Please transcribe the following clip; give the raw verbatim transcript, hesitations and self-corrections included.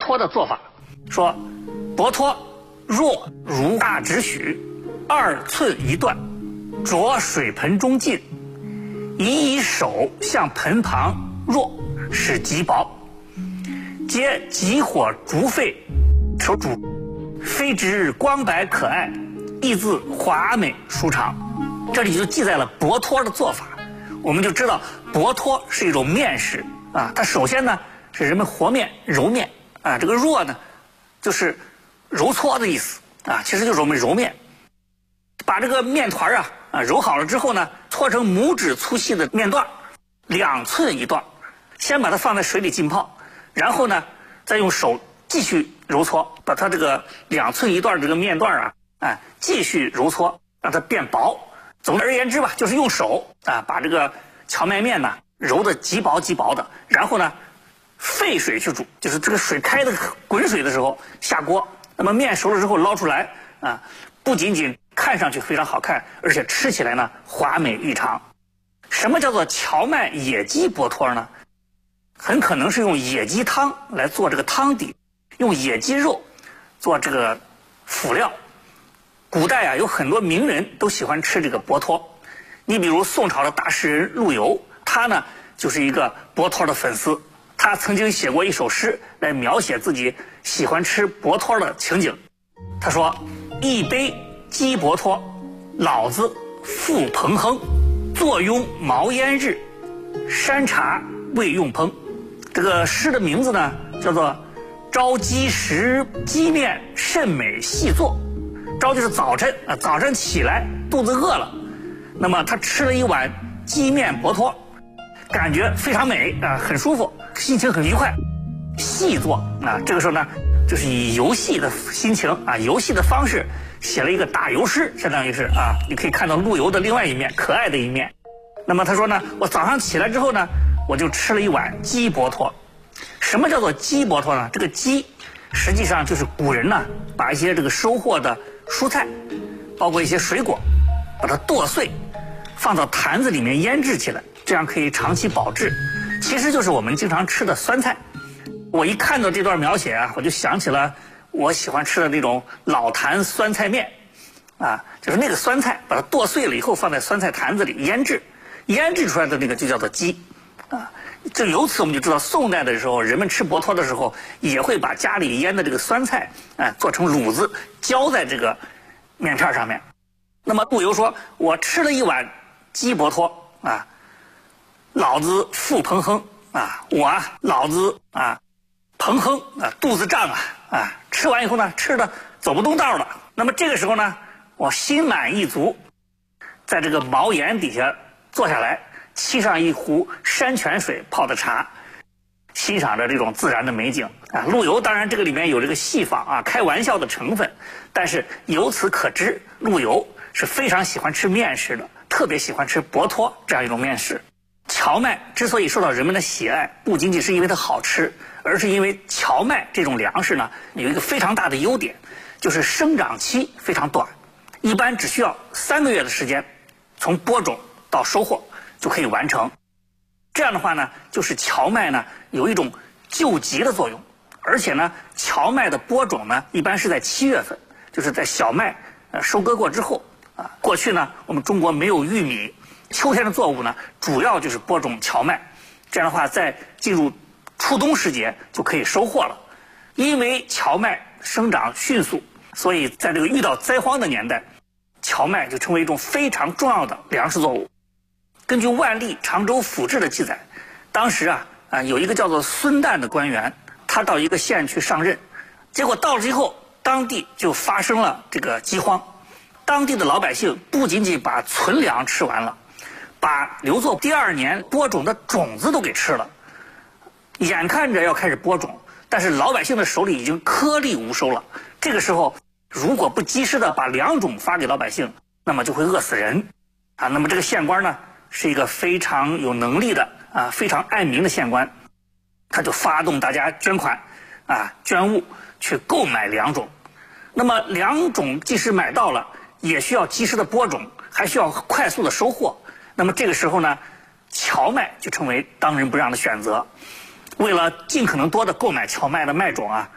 脱的做法，说薄脱若如大指许，二寸一段，着水盆中浸，以以手向盆旁若，使极薄，皆急火逐沸，手煮，非之光白可爱，亦自华美舒畅。这里就记载了薄脱的做法，我们就知道薄脱是一种面食啊。它首先呢是人们和面揉面啊，这个若呢就是揉搓的意思啊，其实就是我们揉面，把这个面团啊啊揉好了之后呢，搓成拇指粗细的面段，两寸一段，先把它放在水里浸泡，然后呢再用手继续揉搓，把它这个两寸一段这个面段啊，哎，继续揉搓，让它变薄。总而言之吧，就是用手啊把这个荞麦面呢揉得极薄极薄的，然后呢沸水去煮，就是这个水开的滚水的时候下锅，那么面熟了之后捞出来啊，不仅仅看上去非常好看，而且吃起来呢华美异常。什么叫做荞麦野鸡薄脱呢？很可能是用野鸡汤来做这个汤底，用野鸡肉做这个辅料。古代啊有很多名人都喜欢吃这个薄脱，你比如宋朝的大诗人陆游，他呢就是一个薄脱的粉丝，他曾经写过一首诗来描写自己喜欢吃薄脱的情景。他说：一杯鸡薄脱，老子复蓬亨，坐拥茅烟日，山茶未用烹。这个诗的名字呢叫做朝鸡食鸡面甚美细作。朝就是早晨啊，早晨起来肚子饿了，那么他吃了一碗鸡面薄脱，感觉非常美啊，很舒服，心情很愉快。细作啊，这个时候呢就是以游戏的心情啊，游戏的方式写了一个打油诗，相当于是啊，你可以看到陆游的另外一面，可爱的一面。那么他说呢，我早上起来之后呢，我就吃了一碗鸡薄脱。什么叫做鸡薄脱呢？这个鸡实际上就是古人呢把一些这个收获的蔬菜，包括一些水果，把它剁碎，放到坛子里面腌制起来，这样可以长期保质。其实就是我们经常吃的酸菜。我一看到这段描写啊，我就想起了我喜欢吃的那种老坛酸菜面啊，就是那个酸菜把它剁碎了以后放在酸菜坛子里腌制，腌制出来的那个就叫做鸡啊。就由此我们就知道，宋代的时候人们吃薄脱的时候也会把家里腌的这个酸菜啊做成卤子浇在这个面片上面。那么陆游说，我吃了一碗鸡薄脱啊，老子复蓬亨啊，我啊老子啊蓬亨啊，肚子胀啊啊，吃完以后呢吃的走不动道了。那么这个时候呢我心满意足，在这个茅檐底下坐下来，沏上一壶山泉水泡的茶，欣赏着这种自然的美景啊。陆游当然这个里面有这个戏仿啊开玩笑的成分，但是由此可知陆游是非常喜欢吃面食的，特别喜欢吃薄脱这样一种面食。荞麦之所以受到人们的喜爱，不仅仅是因为它好吃，而是因为荞麦这种粮食呢有一个非常大的优点，就是生长期非常短，一般只需要三个月的时间，从播种到收获就可以完成。这样的话呢，就是荞麦呢有一种救急的作用，而且呢，荞麦的播种呢一般是在七月份，就是在小麦呃收割过之后啊。过去呢，我们中国没有玉米，秋天的作物呢主要就是播种荞麦，这样的话，在进入初冬时节就可以收获了。因为荞麦生长迅速，所以在这个遇到灾荒的年代，荞麦就成为一种非常重要的粮食作物。根据万历常州府志的记载，当时啊啊有一个叫做孙旦的官员，他到一个县去上任，结果到了之后，当地就发生了这个饥荒。当地的老百姓不仅仅把存粮吃完了，把留作第二年播种的种子都给吃了。眼看着要开始播种，但是老百姓的手里已经颗粒无收了。这个时候如果不及时的把粮种发给老百姓，那么就会饿死人啊。那么这个县官呢是一个非常有能力的啊非常爱民的县官，他就发动大家捐款啊捐物去购买粮种。那么粮种即使买到了，也需要及时的播种，还需要快速的收获。那么这个时候呢，荞麦就成为当仁不让的选择。为了尽可能多的购买荞麦的麦种啊，